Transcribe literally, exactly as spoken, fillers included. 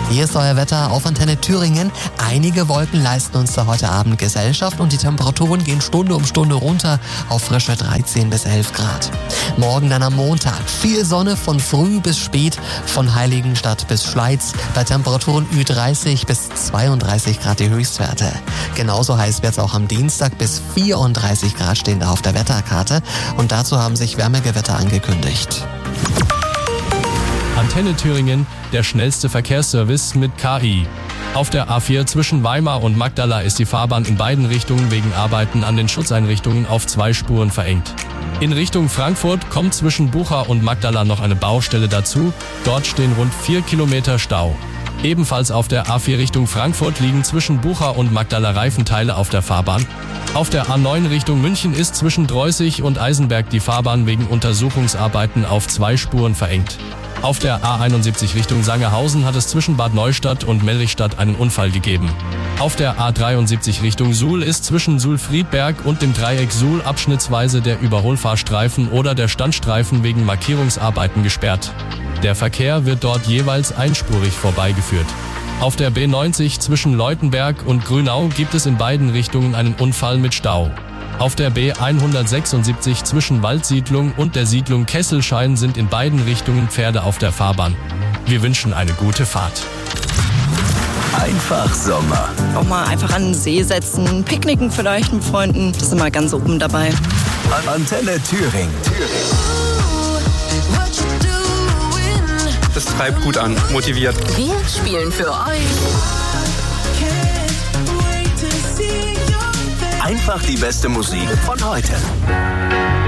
Hier ist euer Wetter auf Antenne Thüringen. Einige Wolken leisten uns da heute Abend Gesellschaft und die Temperaturen gehen Stunde um Stunde runter auf frische dreizehn bis elf Grad. Morgen dann am Montag viel Sonne von früh bis spät, von Heiligenstadt bis Schleiz, bei Temperaturen Ü dreißig bis zweiunddreißig Grad die Höchstwerte. Genauso heiß wird es auch am Dienstag, bis vierunddreißig Grad stehen da auf der Wetterkarte und dazu haben sich Wärmegewitter angekündigt. Antenne Thüringen, der schnellste Verkehrsservice mit K I. Auf der A vier zwischen Weimar und Magdala ist die Fahrbahn in beiden Richtungen wegen Arbeiten an den Schutzeinrichtungen auf zwei Spuren verengt. In Richtung Frankfurt kommt zwischen Bucha und Magdala noch eine Baustelle dazu. Dort stehen rund vier Kilometer Stau. Ebenfalls auf der A vier Richtung Frankfurt liegen zwischen Bucha und Magdala Reifenteile auf der Fahrbahn. Auf der A neun Richtung München ist zwischen Dreußig und Eisenberg die Fahrbahn wegen Untersuchungsarbeiten auf zwei Spuren verengt. Auf der A einundsiebzig Richtung Sangerhausen hat es zwischen Bad Neustadt und Mellrichstadt einen Unfall gegeben. Auf der A dreiundsiebzig Richtung Suhl ist zwischen Suhl-Friedberg und dem Dreieck Suhl abschnittsweise der Überholfahrstreifen oder der Standstreifen wegen Markierungsarbeiten gesperrt. Der Verkehr wird dort jeweils einspurig vorbeigeführt. Auf der B neunzig zwischen Leutenberg und Grünau gibt es in beiden Richtungen einen Unfall mit Stau. Auf der B hundertsechsundsiebzig zwischen Waldsiedlung und der Siedlung Kesselschein sind in beiden Richtungen Pferde auf der Fahrbahn. Wir wünschen eine gute Fahrt. Einfach Sommer. Auch mal einfach an den See setzen, picknicken vielleicht mit Freunden. Das ist immer ganz oben dabei. Antenne Thüringen. Das treibt gut an, motiviert. Wir spielen für euch Einfach die beste Musik von heute.